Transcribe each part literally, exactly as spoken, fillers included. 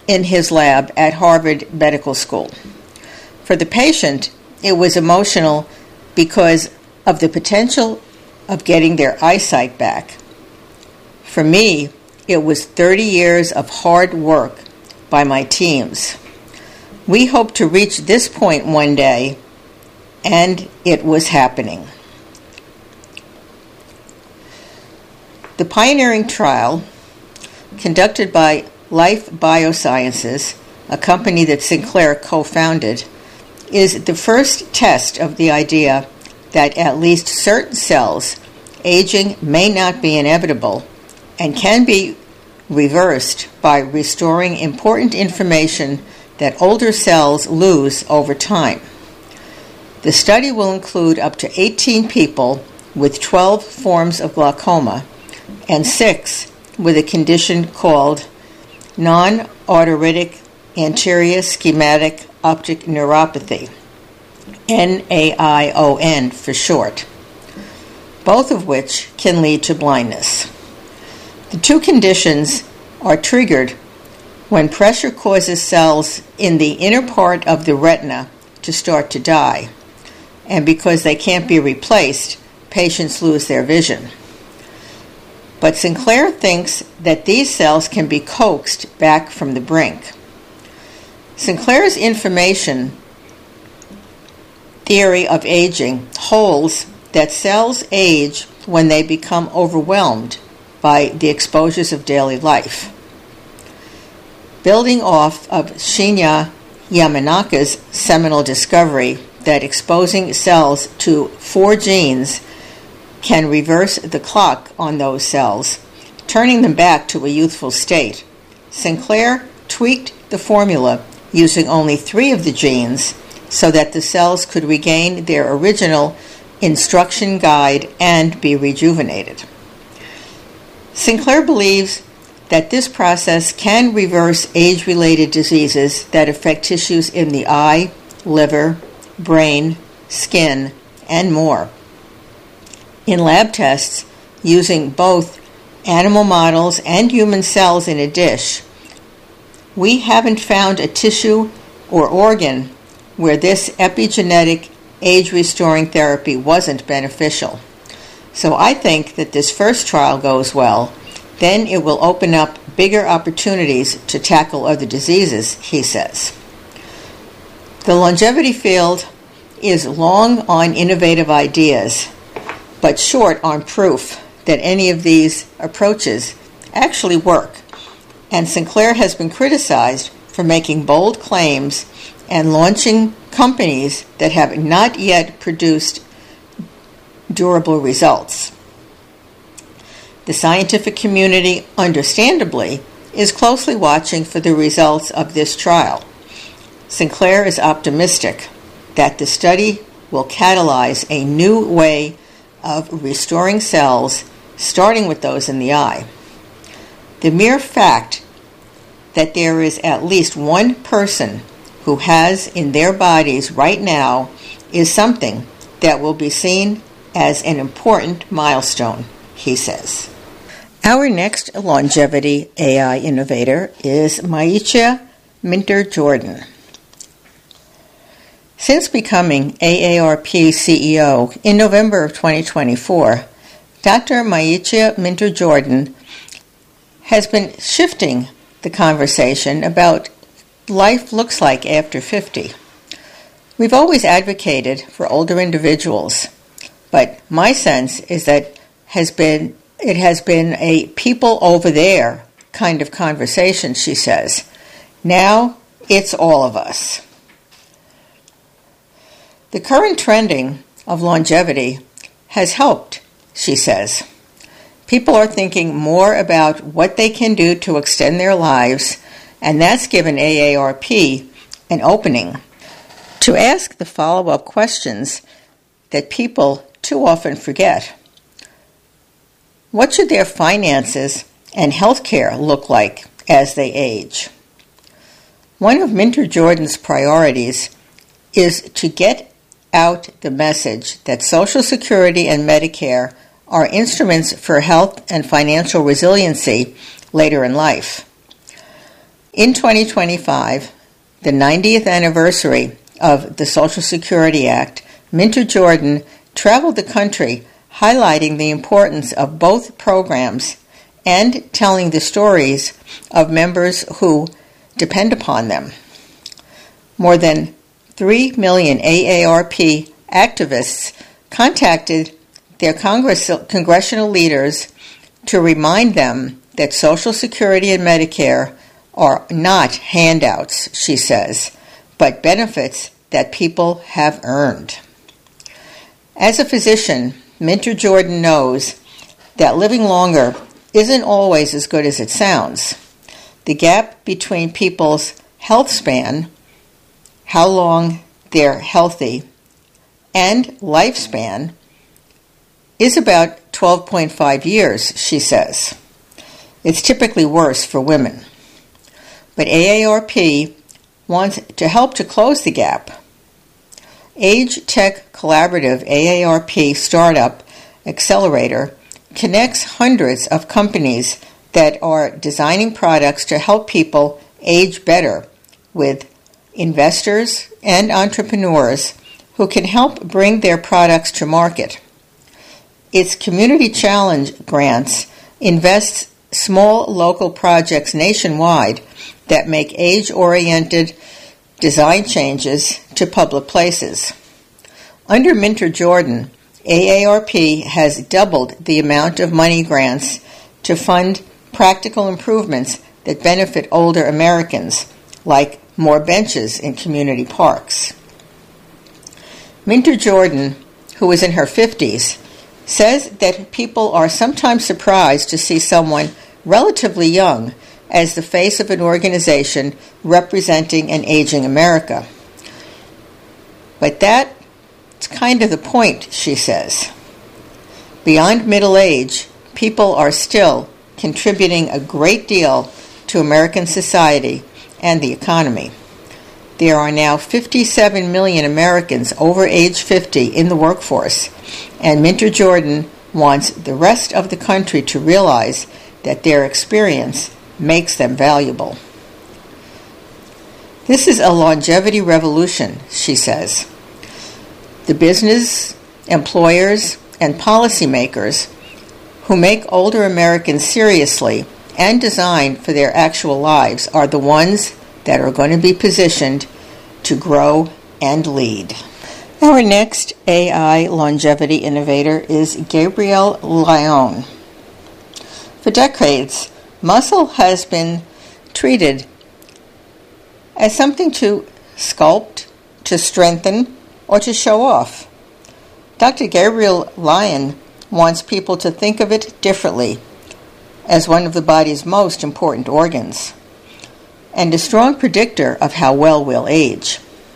in his lab at Harvard Medical School. For the patient, it was emotional because of the potential of getting their eyesight back. For me, it was thirty years of hard work by my teams. We hope to reach this point one day, and it was happening. The pioneering trial, conducted by Life Biosciences, a company that Sinclair co-founded, is the first test of the idea that at least certain cells, aging may not be inevitable and can be reversed by restoring important information that older cells lose over time. The study will include up to eighteen people with twelve forms of glaucoma and six with a condition called non-arteritic anterior schematic optic neuropathy, N A I O N for short, both of which can lead to blindness. The two conditions are triggered when pressure causes cells in the inner part of the retina to start to die, and because they can't be replaced, patients lose their vision. But Sinclair thinks that these cells can be coaxed back from the brink. Sinclair's information theory of aging holds that cells age when they become overwhelmed by the exposures of daily life. Building off of Shinya Yamanaka's seminal discovery that exposing cells to four genes can reverse the clock on those cells, turning them back to a youthful state, Sinclair tweaked the formula using only three of the genes so that the cells could regain their original instruction guide and be rejuvenated. Sinclair believes that this process can reverse age-related diseases that affect tissues in the eye, liver, brain, skin, and more. In lab tests, using both animal models and human cells in a dish, we haven't found a tissue or organ where this epigenetic age-restoring therapy wasn't beneficial. So I think that this first trial goes well, then it will open up bigger opportunities to tackle other diseases, he says. The longevity field is long on innovative ideas, but short on proof that any of these approaches actually work. And Sinclair has been criticized for making bold claims and launching companies that have not yet produced durable results. The scientific community, understandably, is closely watching for the results of this trial. Sinclair is optimistic that the study will catalyze a new way of restoring cells, starting with those in the eye. The mere fact that there is at least one person who has in their bodies right now is something that will be seen as an important milestone, he says. Our next longevity A I innovator is Mycia Minter-Jordan. Since becoming A A R P C E O in November of twenty twenty-four, Doctor Mycia Minter-Jordan has been shifting the conversation about life looks like after fifty. We've always advocated for older individuals, but my sense is that has been it has been a people over there kind of conversation, she says. Now it's all of us. The current trending of longevity has helped, she says. People are thinking more about what they can do to extend their lives, and that's given A A R P an opening to ask the follow-up questions that people too often forget. What should their finances and health care look like as they age? One of Minter-Jordan's priorities is to get out the message that Social Security and Medicare are instruments for health and financial resiliency later in life. In twenty twenty-five, the ninetieth anniversary of the Social Security Act, Minter Jordan traveled the country highlighting the importance of both programs and telling the stories of members who depend upon them. More than three million A A R P activists contacted their Congress, congressional leaders to remind them that Social Security and Medicare are not handouts, she says, but benefits that people have earned. As a physician, Minter Jordan knows that living longer isn't always as good as it sounds. The gap between people's health span, how long they're healthy, and lifespan is about twelve point five years, she says. It's typically worse for women. But A A R P wants to help to close the gap. Age Tech Collaborative A A R P Startup Accelerator connects hundreds of companies that are designing products to help people age better with investors and entrepreneurs who can help bring their products to market. Its Community Challenge grants invests small local projects nationwide that make age-oriented design changes to public places. Under Minter Jordan, A A R P has doubled the amount of money grants to fund practical improvements that benefit older Americans, like more benches in community parks. Minter Jordan, who is in her fifties, says that people are sometimes surprised to see someone relatively young as the face of an organization representing an aging America. But that's kind of the point, she says. Beyond middle age, people are still contributing a great deal to American society and the economy. There are now fifty-seven million Americans over age fifty in the workforce, and Minter Jordan wants the rest of the country to realize that their experience makes them valuable. This is a longevity revolution, she says. The business, employers, and policymakers who make older Americans seriously and design for their actual lives are the ones that are going to be positioned to grow and lead. Our next A I longevity innovator is Gabrielle Lyon. For decades, muscle has been treated as something to sculpt, to strengthen, or to show off. Doctor Gabrielle Lyon wants people to think of it differently as one of the body's most important organs and a strong predictor of how well we'll age.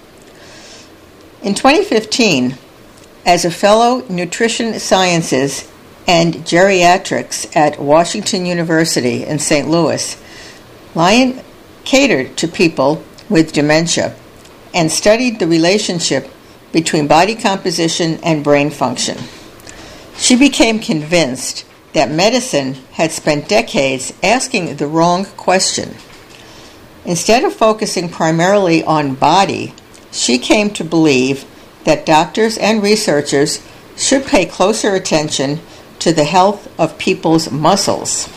In twenty fifteen, as a fellow nutrition sciences and geriatrics at Washington University in Saint Louis, Lyon catered to people with dementia and studied the relationship between body composition and brain function. She became convinced that medicine had spent decades asking the wrong question. Instead of focusing primarily on body, she came to believe that doctors and researchers should pay closer attention to the health of people's muscles.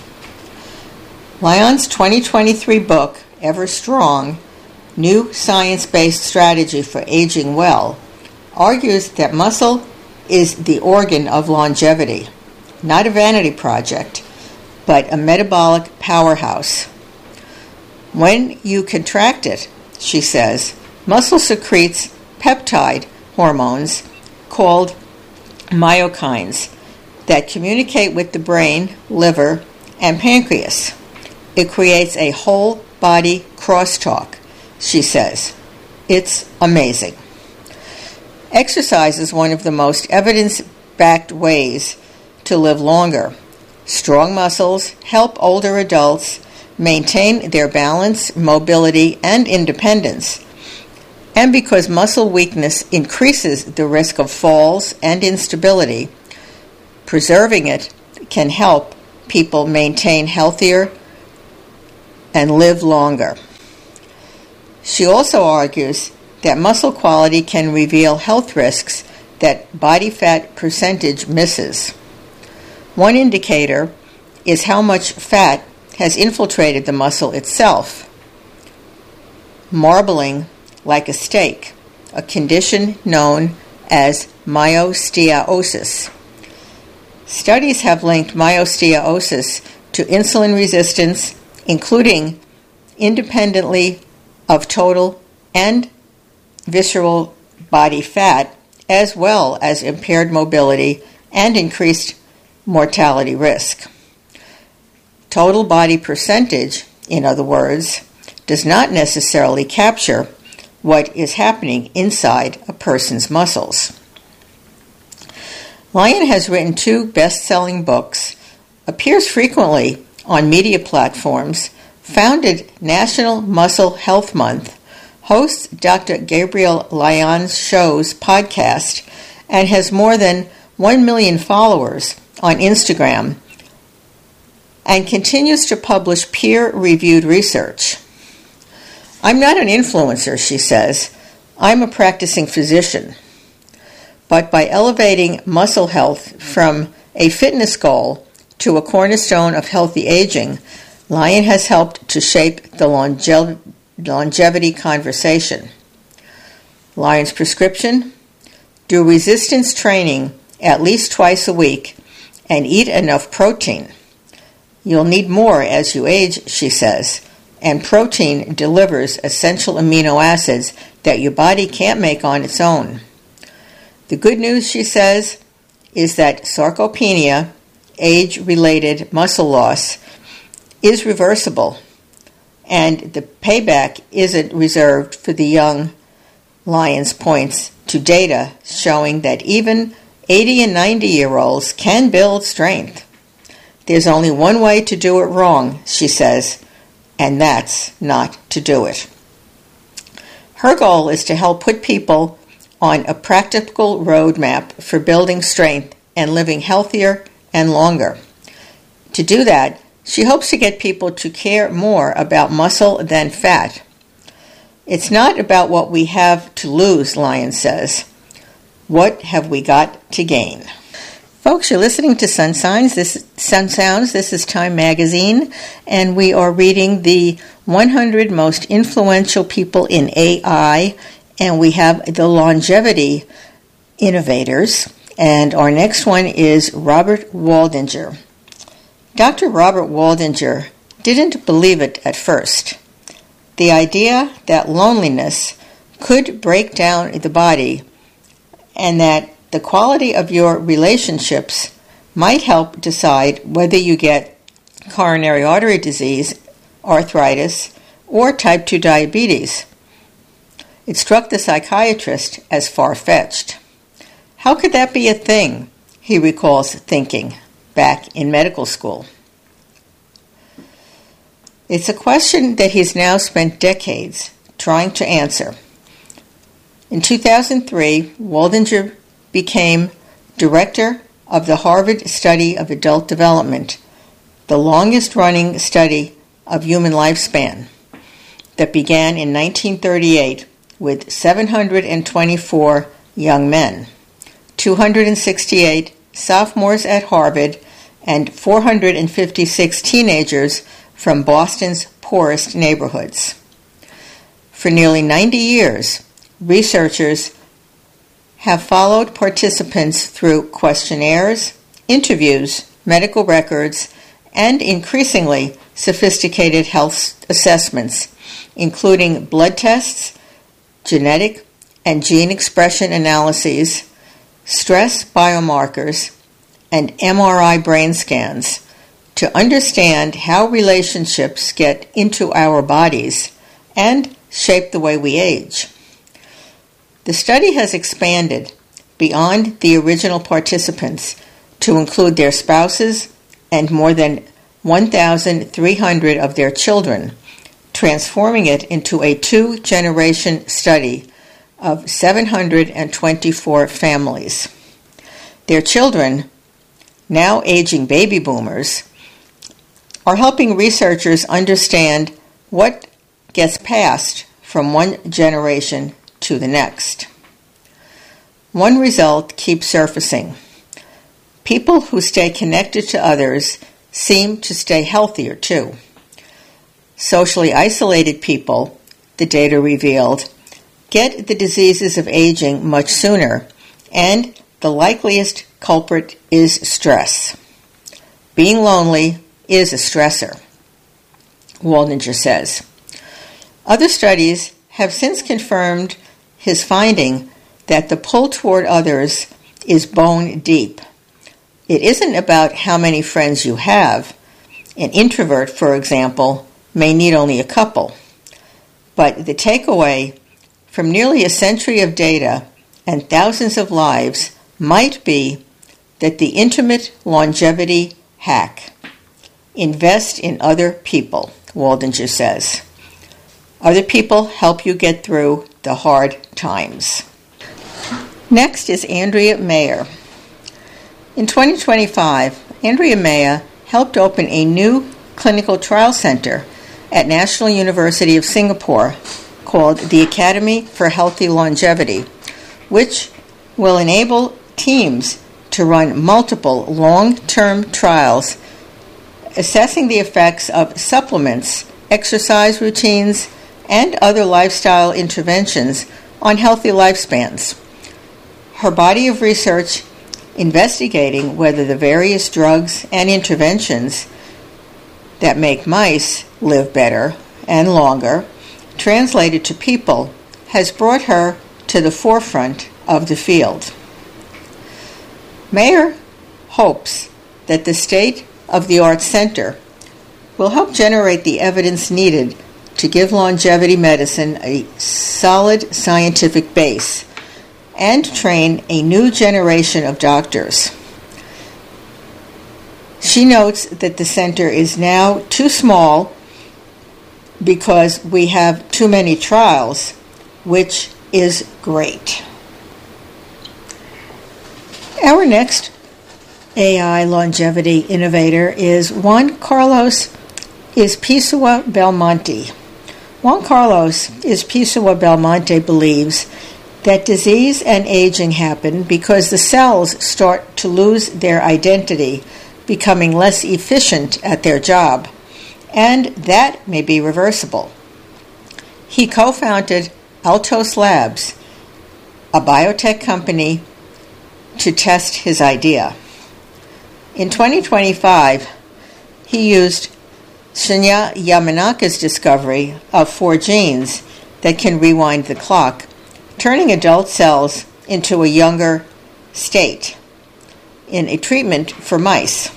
Lyon's twenty twenty-three book, Ever Strong, New Science-Based Strategy for Aging Well, argues that muscle is the organ of longevity, not a vanity project, but a metabolic powerhouse. When you contract it, she says, muscle secretes peptide hormones called myokines that communicate with the brain, liver, and pancreas. It creates a whole body crosstalk, she says. It's amazing. Exercise is one of the most evidence-backed ways to live longer. Strong muscles help older adults maintain their balance, mobility, and independence. And because muscle weakness increases the risk of falls and instability, preserving it can help people maintain healthier and live longer. She also argues that muscle quality can reveal health risks that body fat percentage misses. One indicator is how much fat has infiltrated the muscle itself, marbling like a steak, a condition known as myosteosis. Studies have linked myosteosis to insulin resistance, including independently of total and visceral body fat, as well as impaired mobility and increased mortality risk. Total body percentage, in other words, does not necessarily capture what is happening inside a person's muscles. Lyon has written two best-selling books, appears frequently on media platforms, founded National Muscle Health Month, hosts Doctor Gabriel Lyon's Show's podcast, and has more than one million followers on Instagram, and continues to publish peer-reviewed research. I'm not an influencer, she says. I'm a practicing physician. But by elevating muscle health from a fitness goal to a cornerstone of healthy aging, Lyon has helped to shape the longe- longevity conversation. Lyon's prescription: do resistance training at least twice a week and eat enough protein. You'll need more as you age, she says, and protein delivers essential amino acids that your body can't make on its own. The good news, she says, is that sarcopenia, age-related muscle loss, is reversible, and the payback isn't reserved for the young. Lyon's points to data showing that even eighty and ninety-year-olds can build strength. There's only one way to do it wrong, she says, and that's not to do it. Her goal is to help put people on a practical roadmap for building strength and living healthier and longer. To do that, she hopes to get people to care more about muscle than fat. It's not about what we have to lose, Lyon says. What have we got to gain? Folks, you're listening to Sun Signs. This Sun Sounds. This is Time Magazine, and we are reading the one hundred most influential people in A I, and we have the longevity innovators. And our next one is Robert Waldinger. Doctor Robert Waldinger didn't believe it at first. The idea that loneliness could break down the body and that the quality of your relationships might help decide whether you get coronary artery disease, arthritis, or type two diabetes. It struck the psychiatrist as far-fetched. How could that be a thing, he recalls thinking back in medical school. It's a question that he's now spent decades trying to answer. In two thousand three, Waldinger became director of the Harvard Study of Adult Development, the longest-running study of human lifespan, that began in nineteen thirty-eight with seven hundred twenty-four young men, two hundred sixty-eight sophomores at Harvard, and four hundred fifty-six teenagers from Boston's poorest neighborhoods. For nearly ninety years, researchers have followed participants through questionnaires, interviews, medical records, and increasingly sophisticated health assessments, including blood tests, genetic and gene expression analyses, stress biomarkers, and M R I brain scans to understand how relationships get into our bodies and shape the way we age. The study has expanded beyond the original participants to include their spouses and more than one thousand three hundred of their children, transforming it into a two-generation study of seven hundred twenty-four families. Their children, now aging baby boomers, are helping researchers understand what gets passed from one generation to the next. One result keeps surfacing. People who stay connected to others seem to stay healthier too. Socially isolated people, the data revealed, get the diseases of aging much sooner, and the likeliest culprit is stress. Being lonely is a stressor, Waldinger says. Other studies have since confirmed his finding that the pull toward others is bone deep. It isn't about how many friends you have. An introvert, for example, may need only a couple. But the takeaway from nearly a century of data and thousands of lives might be that the intimate longevity hack: invest in other people, Waldinger says. Other people help you get through the hard times. Next is Andrea Mayer. In twenty twenty-five, Andrea Mayer helped open a new clinical trial center at National University of Singapore called the Academy for Healthy Longevity, which will enable teams to run multiple long-term trials assessing the effects of supplements, exercise routines, and other lifestyle interventions on healthy lifespans. Her body of research investigating whether the various drugs and interventions that make mice live better and longer translated to people has brought her to the forefront of the field. Mayer hopes that the state-of-the-art center will help generate the evidence needed to give longevity medicine a solid scientific base and train a new generation of doctors. She notes that the center is now too small because we have too many trials, which is great. Our next A I longevity innovator is Juan Carlos Ispisua Belmonte. Juan Carlos Ispisua Belmonte believes that disease and aging happen because the cells start to lose their identity, becoming less efficient at their job, and that may be reversible. He co-founded Altos Labs, a biotech company, to test his idea. In twenty twenty-five, he used Shinya Yamanaka's discovery of four genes that can rewind the clock, turning adult cells into a younger state in a treatment for mice.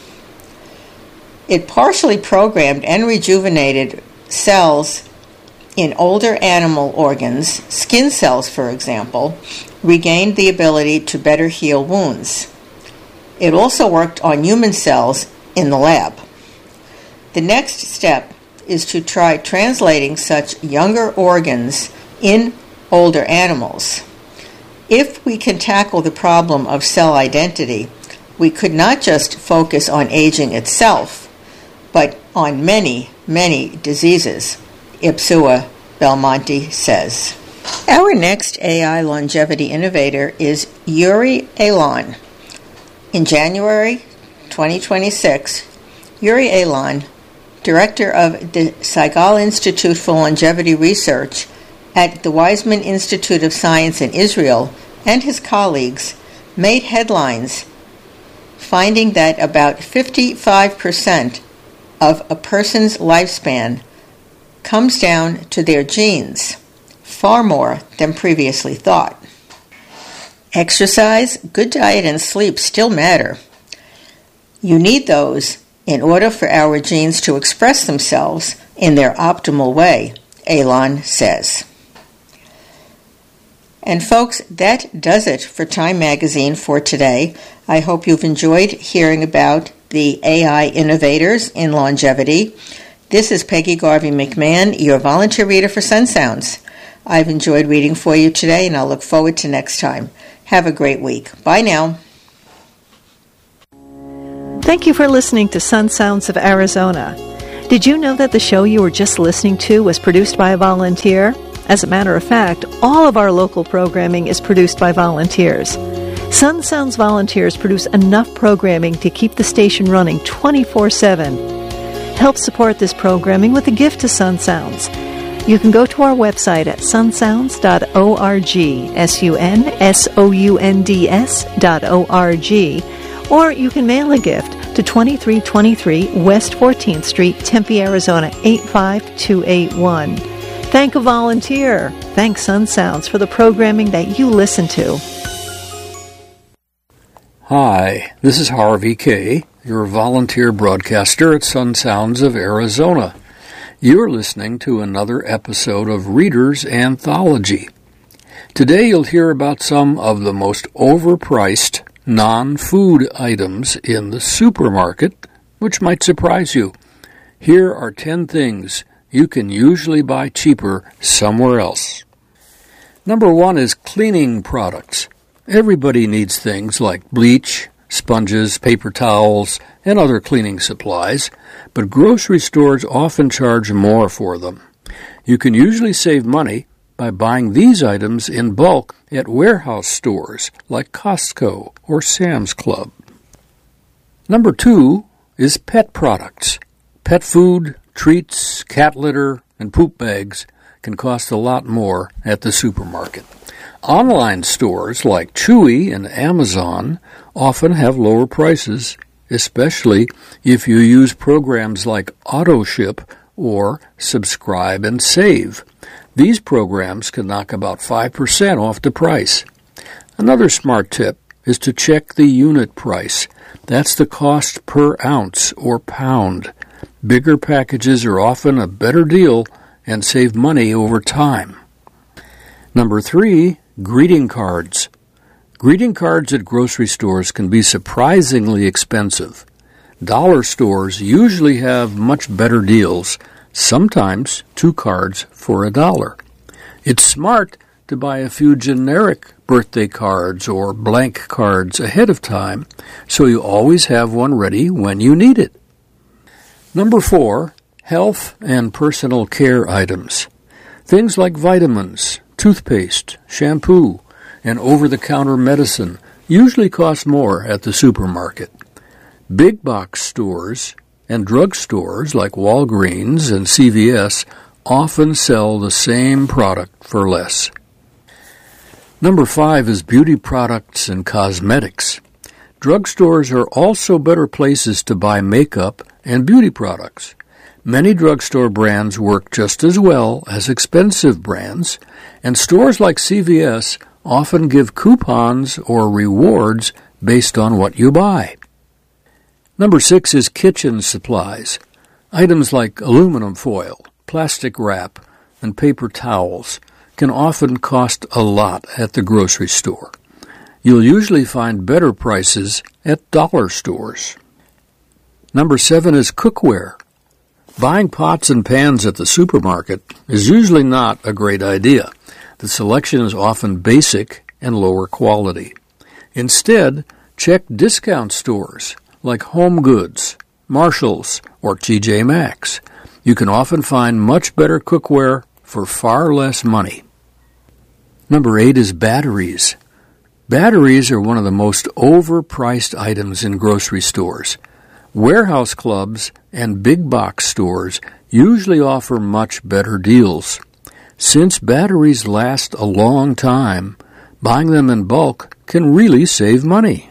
It partially programmed and rejuvenated cells in older animal organs. Skin cells, for example, regained the ability to better heal wounds. It also worked on human cells in the lab. The next step is to try translating such younger organs in older animals. If we can tackle the problem of cell identity, we could not just focus on aging itself, but on many, many diseases, Ispisua Belmonte says. Our next A I longevity innovator is Yuri Alon. In January twenty twenty-six, Yuri Alon, director of the Segal Institute for Longevity Research at the Weizmann Institute of Science in Israel, and his colleagues made headlines finding that about fifty-five percent of a person's lifespan comes down to their genes, far more than previously thought. Exercise, good diet, and sleep still matter. You need those in order for our genes to express themselves in their optimal way, Alon says. And folks, that does it for Time Magazine for today. I hope you've enjoyed hearing about the A I innovators in longevity. This is Peggy Garvey McMahon, your volunteer reader for Sun Sounds. I've enjoyed reading for you today, and I'll look forward to next time. Have a great week. Bye now. Thank you for listening to Sun Sounds of Arizona. Did you know that the show you were just listening to was produced by a volunteer? As a matter of fact, all of our local programming is produced by volunteers. Sun Sounds volunteers produce enough programming to keep the station running twenty-four seven. Help support this programming with a gift to Sun Sounds. You can go to our website at sun sounds dot org, S U N S O U N D S dot O R G, or you can mail a gift to twenty-three twenty-three West fourteenth Street, Tempe, Arizona, eight five two eight one. Thank a volunteer. Thank Sun Sounds for the programming that you listen to. Hi, this is Harvey Kay, your volunteer broadcaster at Sun Sounds of Arizona. You're listening to another episode of Reader's Anthology. Today you'll hear about some of the most overpriced non-food items in the supermarket, which might surprise you. Here are ten things you can usually buy cheaper somewhere else. Number one is cleaning products. Everybody needs things like bleach, sponges, paper towels, and other cleaning supplies, but grocery stores often charge more for them. You can usually save money by buying these items in bulk at warehouse stores like Costco or Sam's Club. Number two is pet products. Pet food, treats, cat litter, and poop bags can cost a lot more at the supermarket. Online stores like Chewy and Amazon often have lower prices, especially if you use programs like AutoShip or Subscribe and Save. These programs can knock about five percent off the price. Another smart tip is to check the unit price. That's the cost per ounce or pound. Bigger packages are often a better deal and save money over time. Number three, greeting cards. Greeting cards at grocery stores can be surprisingly expensive. Dollar stores usually have much better deals, sometimes two cards for a dollar. It's smart to buy a few generic birthday cards or blank cards ahead of time, so you always have one ready when you need it. Number four, health and personal care items. Things like vitamins, toothpaste, shampoo, and over-the-counter medicine usually cost more at the supermarket. Big box stores and drug stores like Walgreens and C V S often sell the same product for less. Number five is beauty products and cosmetics. Drugstores are also better places to buy makeup and beauty products. Many drugstore brands work just as well as expensive brands, and stores like C V S often give coupons or rewards based on what you buy. Number six is kitchen supplies. Items like aluminum foil, plastic wrap, and paper towels can often cost a lot at the grocery store. You'll usually find better prices at dollar stores. Number seven is cookware. Buying pots and pans at the supermarket is usually not a great idea. The selection is often basic and lower quality. Instead, check discount stores like Home Goods, Marshalls, or T J Maxx. You can often find much better cookware for far less money. Number eight is batteries. Batteries are one of the most overpriced items in grocery stores. Warehouse clubs and big box stores usually offer much better deals. Since batteries last a long time, buying them in bulk can really save money.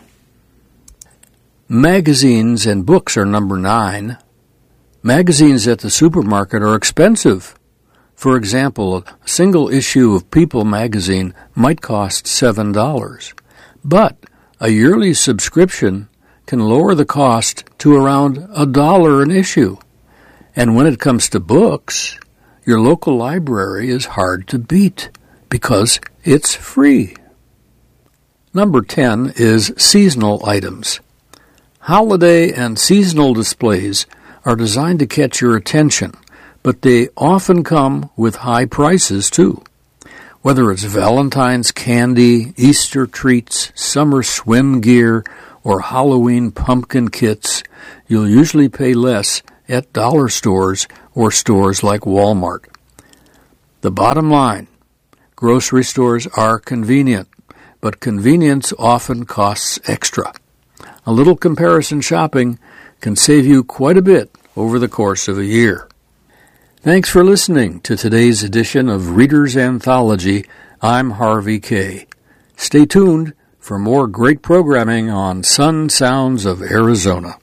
Magazines and books are number nine. Magazines at the supermarket are expensive. For example, a single issue of People magazine might cost seven dollars, but a yearly subscription can lower the cost to around a dollar an issue. And when it comes to books, your local library is hard to beat because it's free. Number ten is seasonal items. Holiday and seasonal displays are designed to catch your attention, but they often come with high prices too. Whether it's Valentine's candy, Easter treats, summer swim gear, or Halloween pumpkin kits, you'll usually pay less at dollar stores or stores like Walmart. The bottom line, grocery stores are convenient, but convenience often costs extra. A little comparison shopping can save you quite a bit over the course of a year. Thanks for listening to today's edition of Reader's Anthology. I'm Harvey Kaye. Stay tuned for more great programming on Sun Sounds of Arizona.